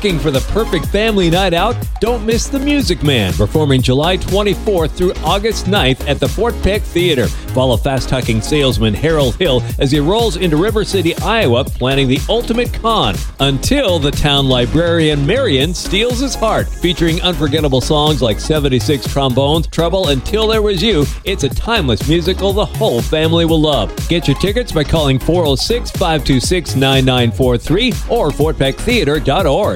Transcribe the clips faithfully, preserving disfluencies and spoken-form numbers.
Looking for the perfect family night out? Don't miss The Music Man, performing July twenty-fourth through August ninth at the Fort Peck Theater. Follow fast-talking salesman Harold Hill as he rolls into River City, Iowa, planning the ultimate con, until the town librarian Marion steals his heart. Featuring unforgettable songs like seventy-six Trombones, Trouble, Until There Was You, it's a timeless musical the whole family will love. Get your tickets by calling four oh six, five two six, nine nine four three or fort peck theater dot org.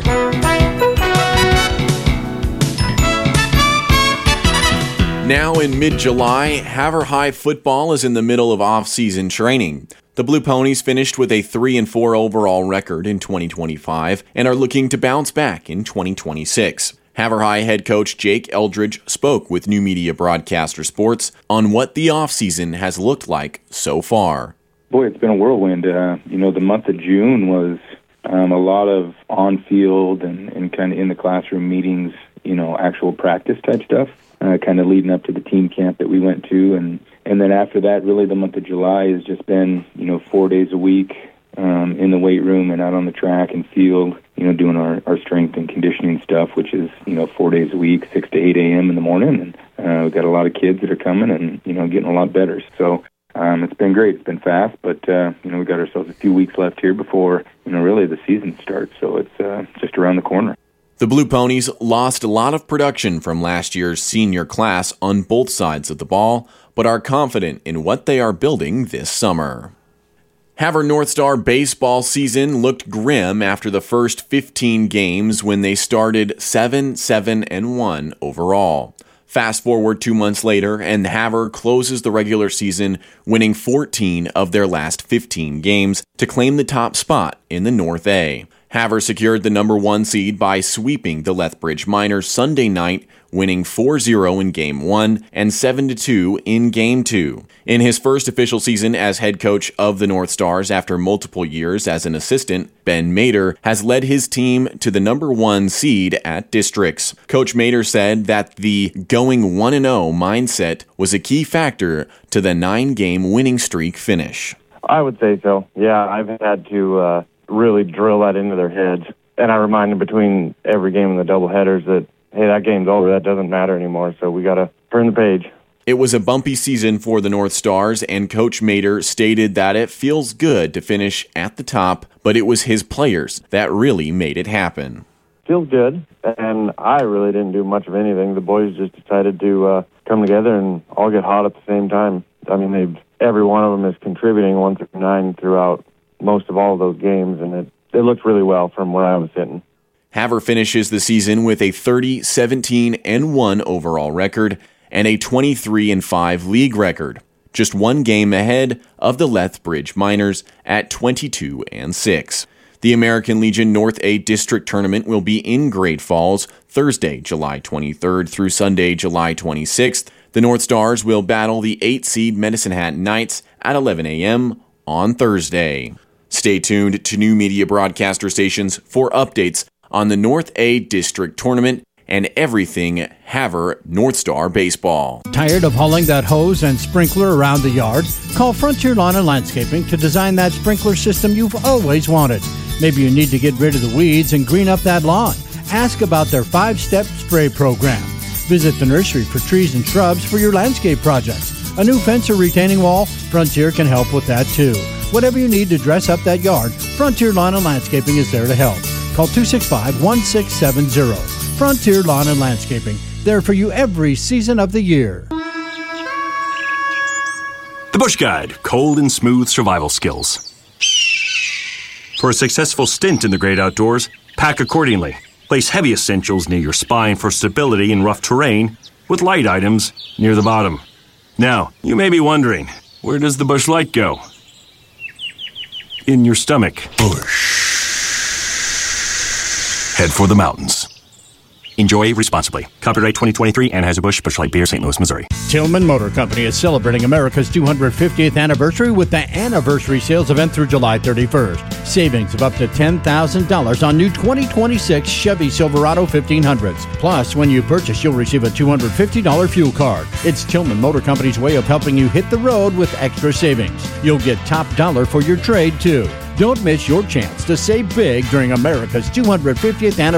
Now in mid-July, Havre High football is in the middle of off-season training. The Blue Ponies finished with a three and four overall record in twenty twenty-five and are looking to bounce back in twenty twenty-six. Havre High head coach Jake Eldridge spoke with New Media Broadcaster Sports on what the offseason has looked like so far. Boy, it's been a whirlwind. Uh, you know, the month of June was um, a lot of on-field and, and kind of in the classroom meetings, you know, actual practice type stuff, uh, kind of leading up to the team camp that we went to. And, and then after that, really the month of July has just been, you know, four days a week um, in the weight room and out on the track and field, you know, doing our, our strength and conditioning stuff, which is, you know, four days a week, six to eight a.m. in the morning. And uh, we've got a lot of kids that are coming and, you know, getting a lot better. So Um, it's been great. It's been fast, but, uh, you know, we got ourselves a few weeks left here before, you know, really the season starts. So it's uh, just around the corner. The Blue Ponies lost a lot of production from last year's senior class on both sides of the ball, but are confident in what they are building this summer. Havre North Star baseball season looked grim after the first fifteen games when they started seven, seven, and one overall. Fast forward two months later, and Havre closes the regular season winning fourteen of their last fifteen games to claim the top spot in the North A. Havre secured the number one seed by sweeping the Lethbridge Miners Sunday night, winning four zero in Game one and seven to two in Game two. In his first official season as head coach of the North Stars after multiple years as an assistant, Ben Mader has led his team to the number one seed at districts. Coach Mader said that the going one and oh mindset was a key factor to the nine-game winning streak finish. I would say so. Yeah, I've had to uh, really drill that into their heads. And I remind them between every game and the doubleheaders that, hey, that game's over. That doesn't matter anymore. So we got to turn the page. It was a bumpy season for the North Stars, and Coach Mader stated that it feels good to finish at the top, but it was his players that really made it happen. Feels good, and I really didn't do much of anything. The boys just decided to uh, come together and all get hot at the same time. I mean, they've every one of them is contributing one through nine throughout most of all of those games, and it, it looked really well from where I was sitting. Havre finishes the season with a thirty, seventeen, and one overall record and a twenty-three and five league record, just one game ahead of the Lethbridge Miners at twenty-two and six. The American Legion North A District Tournament will be in Great Falls Thursday, July twenty-third through Sunday, July twenty-sixth. The North Stars will battle the eight seed Medicine Hat Knights at eleven a.m. on Thursday. Stay tuned to New Media Broadcaster Stations for updates on the North A District Tournament and everything Havre North Star baseball. Tired of hauling that hose and sprinkler around the yard? Call Frontier Lawn and Landscaping to design that sprinkler system you've always wanted. Maybe you need to get rid of the weeds and green up that lawn. Ask about their five-step spray program. Visit the nursery for trees and shrubs for your landscape projects. A new fence or retaining wall? Frontier can help with that too. Whatever you need to dress up that yard, Frontier Lawn and Landscaping is there to help. Call two six five, one six seven zero. Frontier Lawn and Landscaping, there for you every season of the year. The Bush Guide, cold and smooth survival skills. For a successful stint in the great outdoors, pack accordingly. Place heavy essentials near your spine for stability in rough terrain, with light items near the bottom. Now, you may be wondering, where does the Bush Light go? In your stomach. Bush. Head for the mountains. Enjoy responsibly. Copyright twenty twenty-three, Anheuser-Busch, Busch Light Beer, Saint Louis, Missouri. Tillman Motor Company is celebrating America's two hundred fiftieth anniversary with the Anniversary Sales Event through July thirty-first. Savings of up to ten thousand dollars on new twenty twenty-six Chevy Silverado fifteen hundreds. Plus, when you purchase, you'll receive a two hundred fifty dollars fuel card. It's Tillman Motor Company's way of helping you hit the road with extra savings. You'll get top dollar for your trade, too. Don't miss your chance to save big during America's two hundred fiftieth anniversary.